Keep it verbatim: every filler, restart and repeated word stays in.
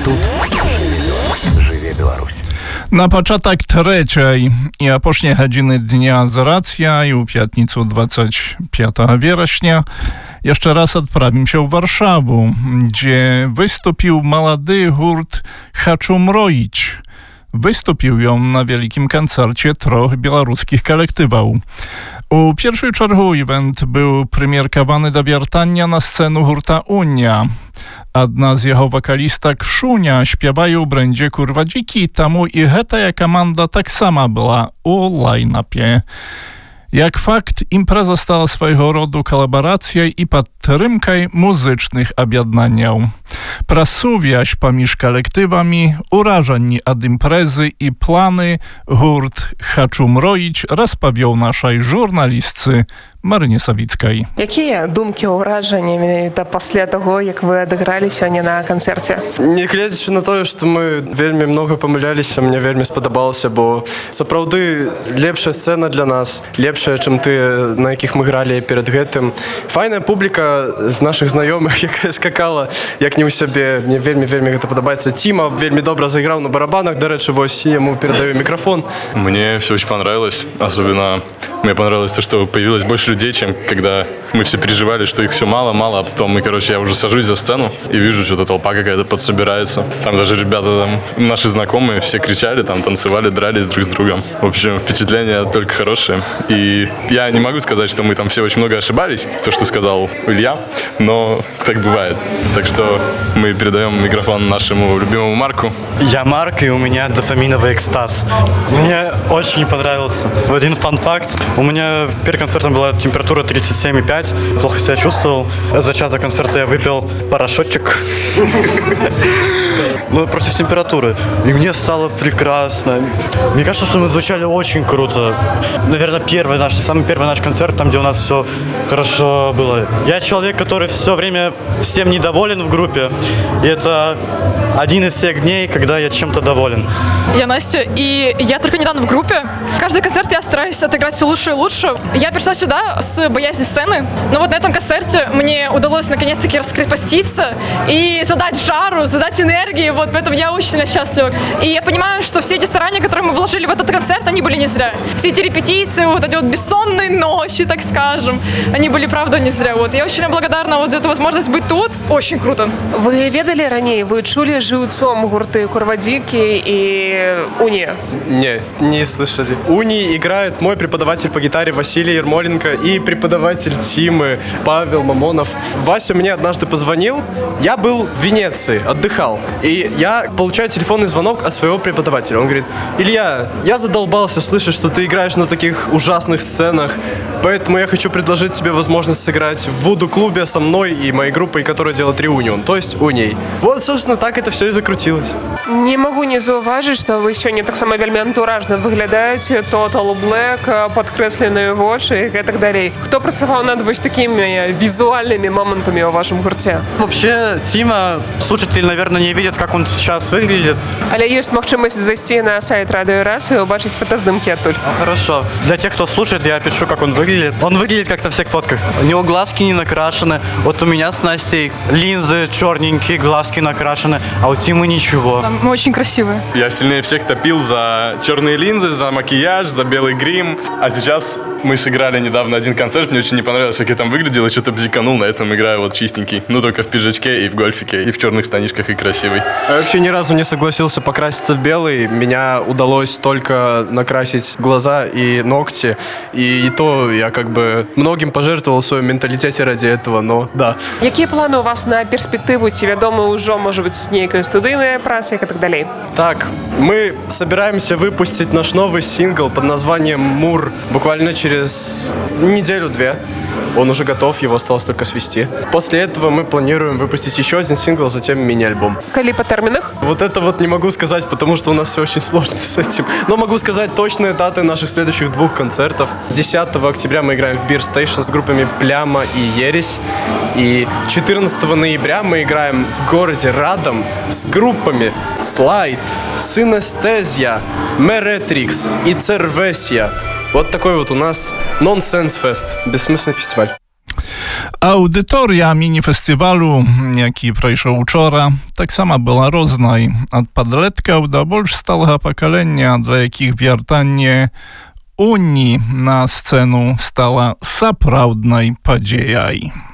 тут жыве Беларусь. На пачатак трэцяй і апошняй гадзіны дня з рацыя і ў пятніцу двадцать пятого верасня яшчэ раз адправімся ў Варшаву, дзе выступіў малады гурт «Хачу мроіць». Выступіў ён на вялікім канцэрце трох беларускіх калектываў. У першую чаргу івент быў прымеркаваны да вяртання на сцэну гурта «Уня». Адна з яго вакалістак Шуня śpiewaje ў брэндзе «Курва дзікі», таму і гэтая каманда таксама была у лайнапе. Як факт, імпрэза стала свайго роду калабарацыяй і падтрымкай музычных аб'яднанняў. Пра сувязь паміж калектывамі, уражанні ад імпрэзы і планы гурт «Хачу мроіць» распавёў нашай журналістцы Марыне Савіцкай. Якія думкі, ўражанні менавіта пасля таго, як вы адыгралі сёння на канцэрце? Нягледзячы на тое, што мы вельмі многа памыляліся, мне вельмі спадабалася, бо сапраўды лепшая сцэна для нас, лепшая, чым ты, на якіх мы гралі перад гэтым. Файная публіка з нашых знаёмых, якая скакала, як не ў сябе. Мне вельмі-вельмі гэта падабаецца. Тима вельмі добра заиграл на барабанах, дарэчы, вось, я ему передаю микрофон. Мне все очень понравилось, особенно мне понравилось то, что появилось больше людей, чем когда мы все переживали, что их все мало-мало, а потом мы, короче, я уже сажусь за сцену и вижу, что-то толпа какая-то подсобирается. Там даже ребята, там, наши знакомые, все кричали, там, танцевали, дрались друг с другом. В общем, впечатления только хорошие. И я не могу сказать, что мы там все очень много ошибались, то, что сказал Илья, но так бывает. Так что мы передаем микрофон нашему любимому Марку. Я Марк, и у меня дофаминовый экстаз. Мне очень понравился. Один фан-факт. У меня перед концертом была температура тридцать семь и пять. Плохо себя чувствовал. За час до концерта я выпил порошочек. Ну, против температуры. И мне стало прекрасно. Мне кажется, что мы звучали очень круто. Наверное, первый наш, самый первый наш концерт, там, где у нас все хорошо было. Я человек, который все время всем недоволен в группе. И это один из тех дней, когда я чем-то доволен. Я Настя, и я только недавно в группе. Каждый концерт я стараюсь отыграть все лучше и лучше. Я пришла сюда с боязнью сцены, но вот на этом концерте мне удалось наконец-таки раскрепоститься и задать жару, задать энергии, вот поэтому я очень сильно счастлива. И я понимаю, что все эти старания, которые мы вложили в этот концерт, они были не зря. Все эти репетиции, вот эти вот бессонные ночи, так скажем, они были, правда, не зря. Вот. Я очень благодарна вот за эту возможность быть тут. Очень круто. Вы ведали ранее, вы чули живцом гурты «Курва дзікі» и «Уни»? Не, не слышали. «Уни» играет мой преподаватель по гитаре Василий Ермоленко и преподаватель Тимы Павел Мамонов. Вася мне однажды позвонил, я был в Венеции, отдыхал, и я получаю телефонный звонок от своего преподавателя. Он говорит: «Илья, я задолбался слышать, что ты играешь на таких ужасных сценах, поэтому я хочу предложить тебе возможность сыграть в вуду-клубе со мной и моей группой, которая делает реунион, то есть «Уней». Вот, собственно, так это все и закрутилось. Не могу не заўважыць, што вы сёння таксама вельмі антуражна выглядаеце, Total Black, падкрэсленыя вочы і так далей. Хто працаваў над вось такімі візуальнымі моментамі ў вашым гурце? Вообще, Тима, слушатель, наверное, не видит, как он сейчас выглядит. Але ёсць магчымасць зайсці на сайт Радио Раз и убачыць фотоздымкі адтуль. Ну, хорошо. Для тех, кто слушает, я опишу, как он выглядит. Он выглядит как на всех фотках. У него глазки не накрашены. Вот у меня с Настей линзы черненькие, глазки накрашены, а у Тимы ничего. Мы очень красивые. Я сильнее всех топил за черные линзы, за макияж, за белый грим. А сейчас мы сыграли недавно один концерт, мне очень не понравилось, как я там выглядел, и что-то бзиканул, на этом играю вот чистенький. Ну, только в пиджачке и в гольфике, и в черных штанишках, и красивый. Я вообще ни разу не согласился покраситься в белый. Меня удалось только накрасить глаза и ногти. И, и то я как бы многим пожертвовал в своем менталитете ради этого, но да. Какие планы у вас на перспективу? Ці вядома ўжо, может быть, нейкая студыйная праца и так далее? Так, мы собираемся выпустить наш новый сингл под названием «Мур» буквально через неделю-две. Он уже готов, его осталось только свести. После этого мы планируем выпустить еще один сингл, затем мини-альбом. Коли по терминах? Вот это вот не могу сказать, потому что у нас все очень сложно с этим. Но могу сказать точные даты наших следующих двух концертов. десятого октября мы играем в Beer Station с группами Пляма и Ересь. И четырнадцатого ноября мы играем в городе Радом с группами Слайд, Синестезия, Меретрикс и Цервесия. Вот такой вот у нас нонсенс-фест, бессмысленный фестиваль. Аўдыторыя міні-фестывалю, які прайшоў учора, таксама была рознай. Ад падлеткаў да больш сталага пакалення, для якіх вяртанне Уні на сцэну стала сапраўднай падзеяй.